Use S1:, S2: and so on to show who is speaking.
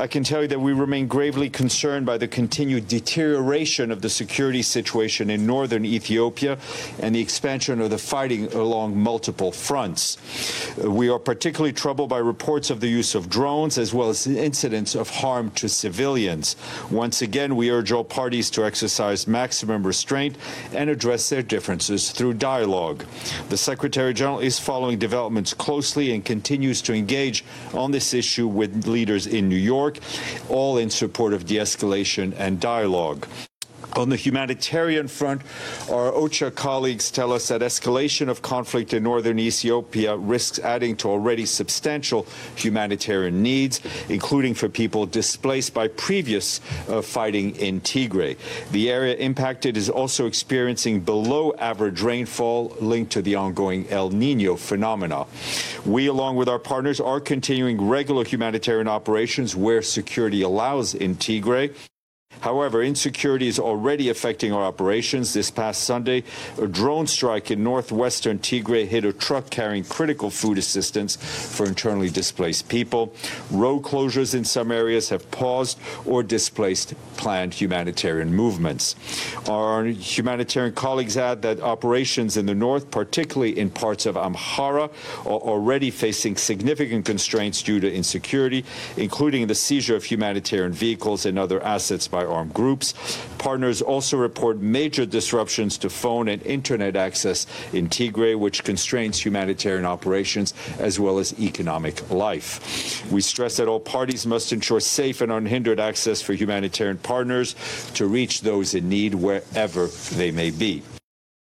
S1: I can tell you that we remain gravely concerned by the continued deterioration of the security situation in northern Ethiopia and the expansion of the fighting along multiple fronts. We are particularly troubled by reports of the use of drones as well as incidents of harm to civilians. Once again, we urge all parties to exercise maximum restraint and address their differences through dialogue. The Secretary General is following developments closely and continues to engage on this issue with leaders in New York, all in support of de-escalation and dialogue. On the humanitarian front, our OCHA colleagues tell us that escalation of conflict in northern Ethiopia risks adding to already substantial humanitarian needs, including for people displaced by previous fighting in Tigray. The area impacted is also experiencing below-average rainfall linked to the ongoing El Nino phenomena. We, along with our partners, are continuing regular humanitarian operations where security allows in Tigray. However, insecurity is already affecting our operations. This past Sunday, a drone strike in northwestern Tigray hit a truck carrying critical food assistance for internally displaced people. Road closures in some areas have paused or displaced planned humanitarian movements. Our humanitarian colleagues add that operations in the north, particularly in parts of Amhara, are already facing significant constraints due to insecurity, including the seizure of humanitarian vehicles and other assets by armed groups. Partners also report major disruptions to phone and internet access in Tigray, which constrains humanitarian operations as well as economic life. We stress that all parties must ensure safe and unhindered access for humanitarian partners to reach those in need wherever they may be.